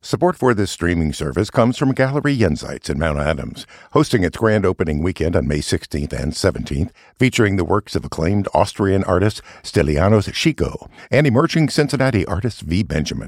Support for this streaming service comes from Gallery Jenseits in Mount Adams, hosting its grand opening weekend on May 16th and 17th, featuring the works of acclaimed Austrian artist Stylianos Chico and emerging Cincinnati artist V. Benjamin.